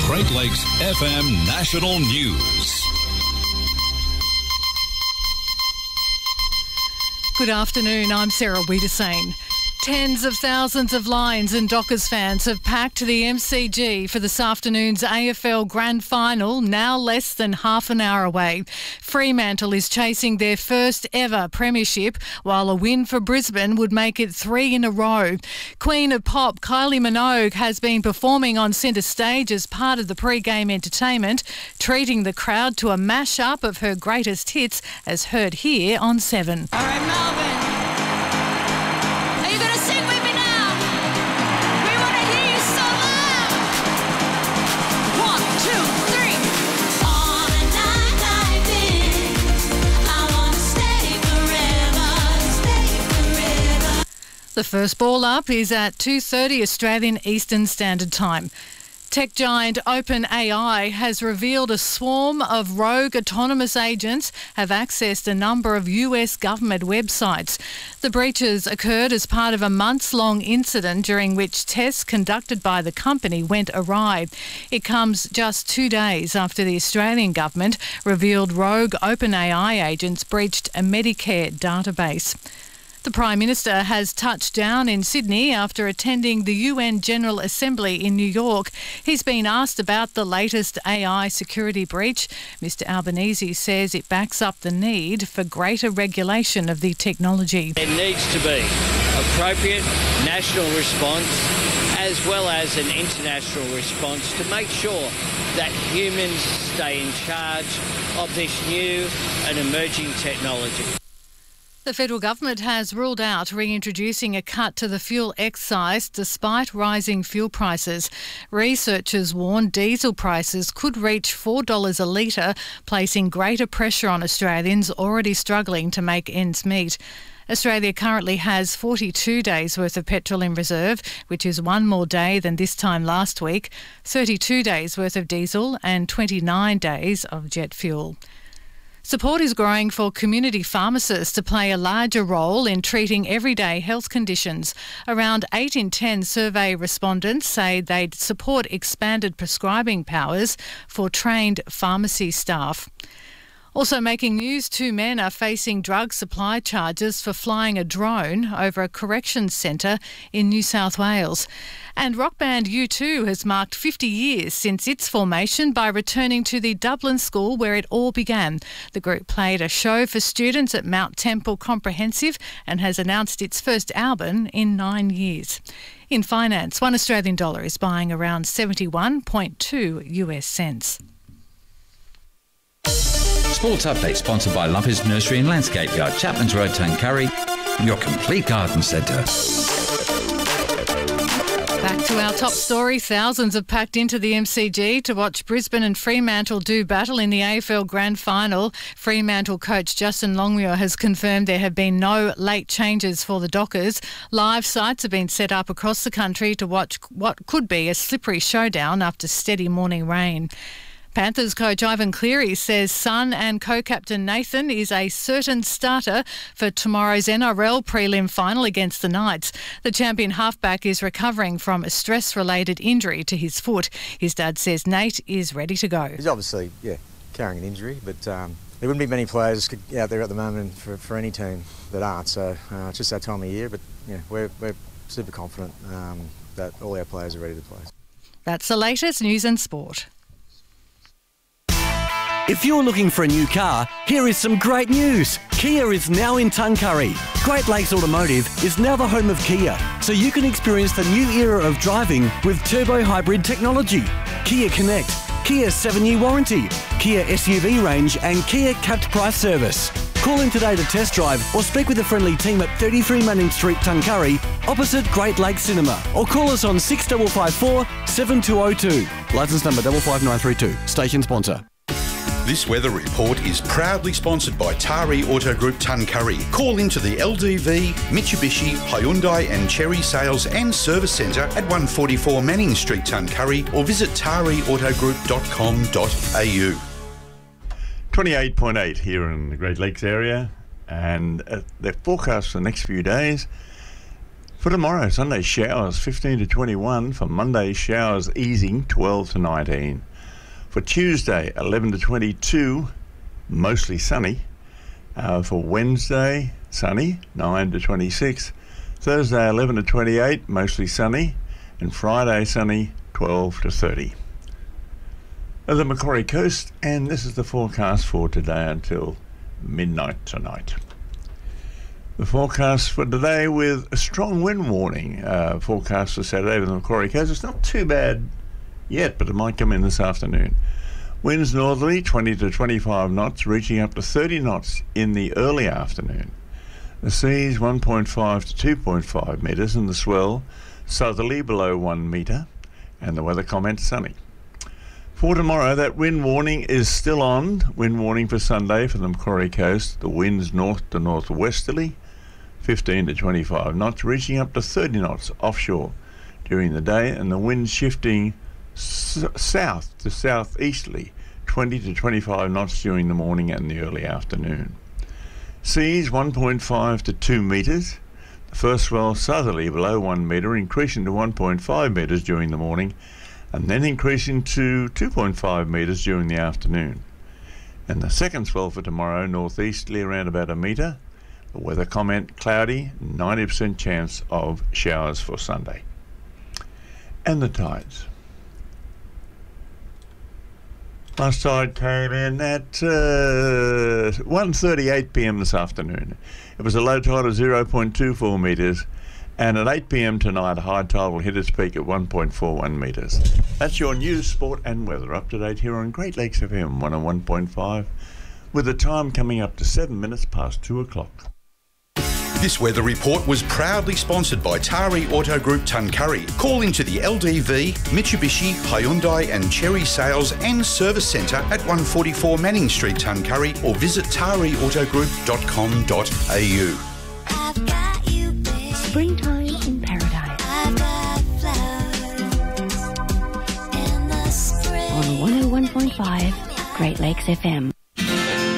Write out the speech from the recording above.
Great Lakes FM National News. Good afternoon, I'm Sarah Wiedersane. Tens of thousands of Lions and Dockers fans have packed the MCG for this afternoon's AFL Grand Final, now less than half an hour away. Fremantle is chasing their first ever premiership, while a win for Brisbane would make it 3 in a row. Queen of Pop Kylie Minogue has been performing on centre stage as part of the pre-game entertainment, treating the crowd to a mash-up of her greatest hits as heard here on 7. All right, Melbourne. Are you going to sing with me now? We want to hear you so loud. 1, 2, 3. On a night like this, I want to stay forever. The first ball up is at 2:30 Australian Eastern Standard Time. Tech giant OpenAI has revealed a swarm of rogue autonomous agents have accessed a number of US government websites. The breaches occurred as part of a months-long incident during which tests conducted by the company went awry. It comes just 2 days after the Australian government revealed rogue OpenAI agents breached a Medicare database. The Prime Minister has touched down in Sydney after attending the UN General Assembly in New York. He's been asked about the latest AI security breach. Mr Albanese says it backs up the need for greater regulation of the technology. There needs to be appropriate national response as well as an international response to make sure that humans stay in charge of this new and emerging technology. The federal government has ruled out reintroducing a cut to the fuel excise despite rising fuel prices. Researchers warn diesel prices could reach $4 a litre, placing greater pressure on Australians already struggling to make ends meet. Australia currently has 42 days' worth of petrol in reserve, which is one more day than this time last week, 32 days' worth of diesel and 29 days of jet fuel. Support is growing for community pharmacists to play a larger role in treating everyday health conditions. Around 8 in 10 survey respondents say they'd support expanded prescribing powers for trained pharmacy staff. Also making news, 2 men are facing drug supply charges for flying a drone over a corrections centre in New South Wales. And rock band U2 has marked 50 years since its formation by returning to the Dublin school where it all began. The group played a show for students at Mount Temple Comprehensive and has announced its first album in 9 years. In finance, $1 Australian dollar is buying around 71.2 US cents. Sports Update sponsored by Lumpers Nursery and Landscape Yard, Chapman's Road, Tuncurry, your complete garden centre. Back to our top story. Thousands have packed into the MCG to watch Brisbane and Fremantle do battle in the AFL Grand Final. Fremantle coach Justin Longmuir has confirmed there have been no late changes for the Dockers. Live sites have been set up across the country to watch what could be a slippery showdown after steady morning rain. Panthers coach Ivan Cleary says son and co-captain Nathan is a certain starter for tomorrow's NRL prelim final against the Knights. The champion halfback is recovering from a stress-related injury to his foot. His dad says Nate is ready to go. He's obviously, carrying an injury, but there wouldn't be many players out there at the moment for any team that aren't. So it's just that time of year, but we're super confident that all our players are ready to play. That's the latest news and sport. If you're looking for a new car, here is some great news. Kia is now in Tuncurry. Great Lakes Automotive is now the home of Kia, so you can experience the new era of driving with turbo hybrid technology. Kia Connect, Kia's 7-year warranty, Kia SUV range and Kia capped price service. Call in today to test drive or speak with the friendly team at 33 Manning Street, Tuncurry, opposite Great Lakes Cinema, or call us on 6554 7202. Licence number 55932. Station sponsor. This weather report is proudly sponsored by Tari Auto Group Tuncurry. Call into the LDV, Mitsubishi, Hyundai and Chery Sales and Service Centre at 144 Manning Street, Tuncurry, or visit tariautogroup.com.au. 28.8 here in the Great Lakes area, and the forecast for the next few days, For tomorrow, Sunday showers 15 to 21. For Monday, showers easing 12 to 19. For Tuesday, 11 to 22, mostly sunny. For Wednesday, sunny, 9 to 26. Thursday, 11 to 28, mostly sunny. And Friday, sunny, 12 to 30. At the Macquarie Coast, and this is the forecast for today until midnight tonight. The forecast for today with a strong wind warning. Forecast for Saturday with the Macquarie Coast. It's not too bad yet, but it might come in this afternoon. Winds northerly 20 to 25 knots, reaching up to 30 knots in the early afternoon. The seas 1.5 to 2.5 metres and the swell southerly below 1 metre, and the weather comment sunny. For tomorrow, that wind warning is still on. Wind warning for Sunday for the Macquarie Coast. The winds north to northwesterly 15 to 25 knots, reaching up to 30 knots offshore during the day, and the wind shifting south to southeasterly 20 to 25 knots during the morning and the early afternoon. Seas 1.5 to 2 metres. The first swell southerly below 1 metre, increasing to 1.5 metres during the morning, and then increasing to 2.5 metres during the afternoon. And the second swell for tomorrow, northeasterly around about 1 metre. The weather comment cloudy, 90% chance of showers for Sunday. And the tides. Last tide came in at 1:38 p.m. this afternoon. It was a low tide of 0.24 metres, and at 8 p.m. tonight, a high tide will hit its peak at 1.41 metres. That's your news, sport and weather up to date here on Great Lakes FM 101.5, with the time coming up to 7 minutes past 2 o'clock. This weather report was proudly sponsored by Tari Auto Group Tuncurry. Call into the LDV, Mitsubishi, Hyundai and Cherry Sales and Service Centre at 144 Manning Street, Tuncurry, or visit tariautogroup.com.au. Springtime in paradise. On 101.5 Great Lakes FM.